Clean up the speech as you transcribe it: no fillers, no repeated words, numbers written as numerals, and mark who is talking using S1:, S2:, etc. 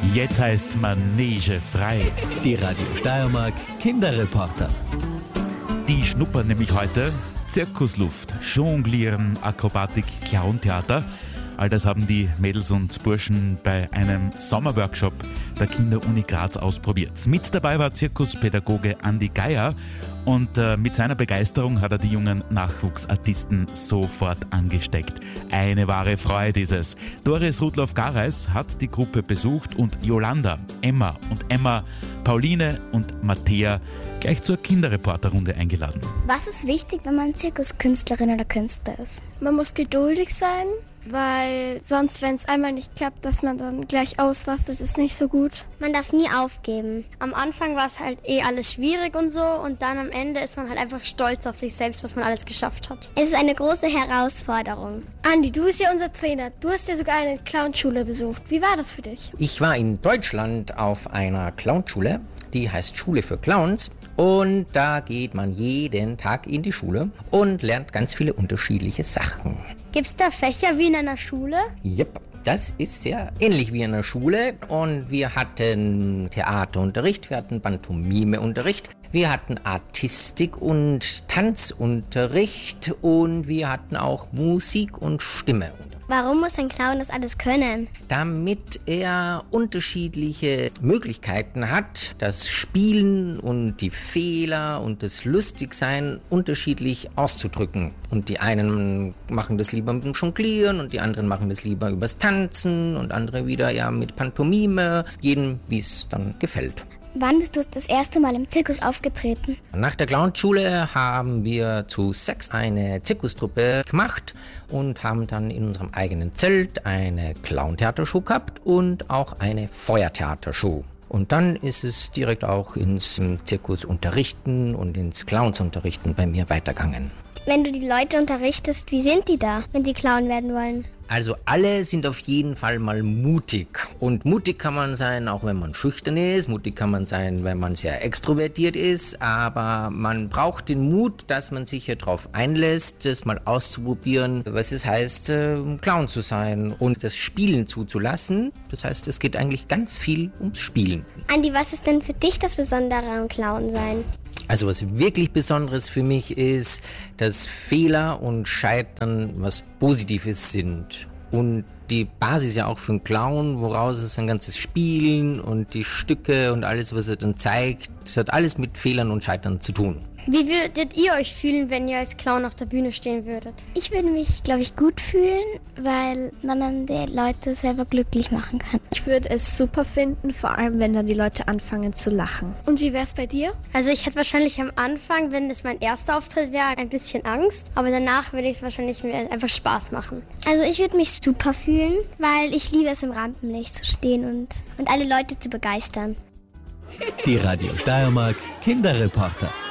S1: Jetzt heißt's Manege frei.
S2: Die Radio Steiermark Kinderreporter.
S1: Die schnuppern nämlich heute Zirkusluft, Jonglieren, Akrobatik, Clowntheater. All das haben die Mädels und Burschen bei einem Sommerworkshop der Kinderuni Graz ausprobiert. Mit dabei war Zirkuspädagoge Andi Geier und mit seiner Begeisterung hat er die jungen Nachwuchsartisten sofort angesteckt. Eine wahre Freude ist es. Doris Rudloff-Gareis hat die Gruppe besucht und Jolanda, Emma, Pauline und Matthäa gleich zur Kinderreporterrunde eingeladen.
S3: Was ist wichtig, wenn man Zirkuskünstlerin oder Künstler ist?
S4: Man muss geduldig sein, weil sonst, wenn es einmal nicht klappt, dass man dann gleich ausrastet, ist nicht so gut.
S3: Man darf nie aufgeben.
S5: Am Anfang war es halt alles schwierig und so und dann am Ende ist man halt einfach stolz auf sich selbst, was man alles geschafft hat.
S3: Es ist eine große Herausforderung.
S4: Andi, du bist ja unser Trainer. Du hast ja sogar eine Clownschule besucht. Wie war das für dich?
S6: Ich war in Deutschland auf einer Clownschule, die heißt Schule für Clowns. Und da geht man jeden Tag in die Schule und lernt ganz viele unterschiedliche Sachen.
S5: Gibt's da Fächer wie in einer Schule?
S6: Yep, das ist sehr ähnlich wie in einer Schule. Und wir hatten Theaterunterricht, wir hatten Pantomimeunterricht, wir hatten Artistik- und Tanzunterricht und wir hatten auch Musik- und Stimmeunterricht.
S3: Warum muss ein Clown das alles können?
S6: Damit er unterschiedliche Möglichkeiten hat, das Spielen und die Fehler und das Lustigsein unterschiedlich auszudrücken. Und die einen machen das lieber mit dem Jonglieren und die anderen machen das lieber übers Tanzen und andere wieder ja mit Pantomime, jedem wie es dann gefällt.
S3: Wann bist du das erste Mal im Zirkus aufgetreten?
S6: Nach der Clownschule haben wir zu 6 eine Zirkustruppe gemacht und haben dann in unserem eigenen Zelt eine Clowntheatershow gehabt und auch eine Feuertheatershow. Und dann ist es direkt auch ins Zirkusunterrichten und ins Clownsunterrichten bei mir weitergegangen.
S3: Wenn du die Leute unterrichtest, wie sind die da, wenn die Clown werden wollen?
S6: Also alle sind auf jeden Fall mal mutig. Und mutig kann man sein, auch wenn man schüchtern ist. Mutig kann man sein, wenn man sehr extrovertiert ist. Aber man braucht den Mut, dass man sich hier drauf einlässt, das mal auszuprobieren, was es heißt, Clown zu sein und das Spielen zuzulassen. Das heißt, es geht eigentlich ganz viel ums Spielen.
S3: Andi, was ist denn für dich das Besondere am Clown sein?
S6: Also was wirklich Besonderes für mich ist, dass Fehler und Scheitern was Positives sind. Und die Basis ja auch für einen Clown, woraus es ein ganzes Spielen und die Stücke und alles, was er dann zeigt, das hat alles mit Fehlern und Scheitern zu tun.
S5: Wie würdet ihr euch fühlen, wenn ihr als Clown auf der Bühne stehen würdet?
S3: Ich würde mich, glaube ich, gut fühlen, weil man dann die Leute selber glücklich machen kann.
S7: Ich würde es super finden, vor allem wenn dann die Leute anfangen zu lachen.
S4: Und wie wär's bei dir?
S5: Also ich hätte wahrscheinlich am Anfang, wenn das mein erster Auftritt wäre, ein bisschen Angst. Aber danach würde ich es wahrscheinlich mir einfach Spaß machen.
S3: Also ich würde mich super fühlen, weil ich liebe es, im Rampenlicht zu stehen und alle Leute zu begeistern.
S2: Die Radio Steiermark Kinderreporter.